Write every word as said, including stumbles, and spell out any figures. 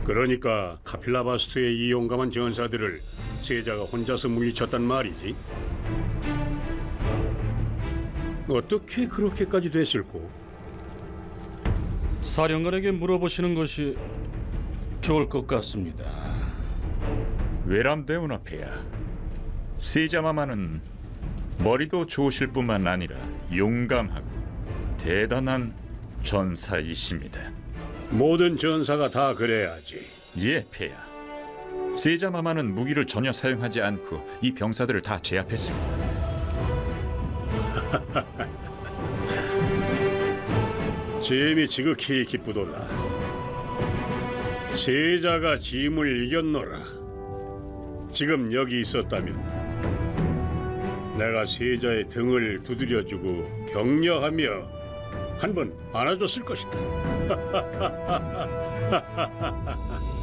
그러니까 카필라바스투의 이 용감한 전사들을 세자가 혼자서 물리쳤단 말이지. 어떻게 그렇게까지 됐을꼬? 사령관에게 물어보시는 것이 좋을 것 같습니다. 외람되오나페야. 세자마마는 머리도 좋으실 뿐만 아니라 용감하고 대단한 전사이십니다. 모든 전사가 다 그래야지. 예, 폐하. 세자마마는 무기를 전혀 사용하지 않고 이 병사들을 다 제압했습니다. 짐이 지극히 기쁘도다. 세자가 짐을 이겼노라. 지금 여기 있었다면 내가 세자의 등을 두드려주고 격려하며 한 번 안아줬을 것이다.